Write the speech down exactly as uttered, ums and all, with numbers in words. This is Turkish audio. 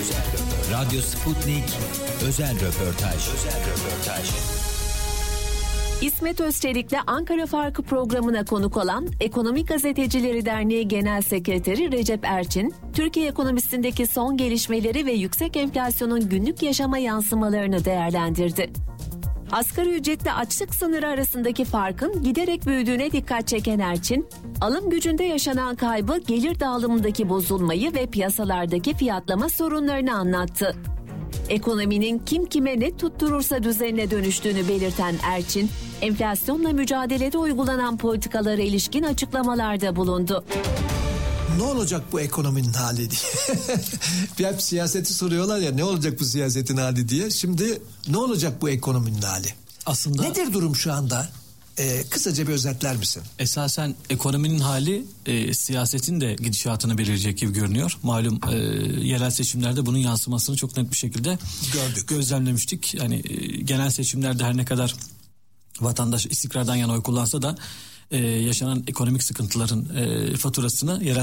Radyo Sputnik özel röportaj. Özel röportaj. İsmet Özçelik'le Ankara Farkı programına konuk olan Ekonomi Gazetecileri Derneği Genel Sekreteri Recep Erçin, Türkiye ekonomisindeki son gelişmeleri ve yüksek enflasyonun günlük yaşama yansımalarını değerlendirdi. Asgari ücretle açlık sınırı arasındaki farkın giderek büyüdüğüne dikkat çeken Erçin, alım gücünde yaşanan kaybı, gelir dağılımındaki bozulmayı ve piyasalardaki fiyatlama sorunlarını anlattı. Ekonominin kim kime ne tutturursa düzenine dönüştüğünü belirten Erçin, enflasyonla mücadelede uygulanan politikalara ilişkin açıklamalarda bulundu. Ne olacak bu ekonominin hali diye. Hep siyaseti soruyorlar ya, ne olacak bu siyasetin hali diye. Şimdi ne olacak bu ekonominin hali? Aslında nedir durum şu anda? Ee, kısaca bir özetler misin? Esasen ekonominin hali e, siyasetin de gidişatını belirleyecek gibi görünüyor. Malum e, yerel seçimlerde bunun yansımasını çok net bir şekilde gördük, gözlemlemiştik. Yani e, genel seçimlerde her ne kadar vatandaş istikrardan yana oy kullansa da e, yaşanan ekonomik sıkıntıların e, faturasını yerel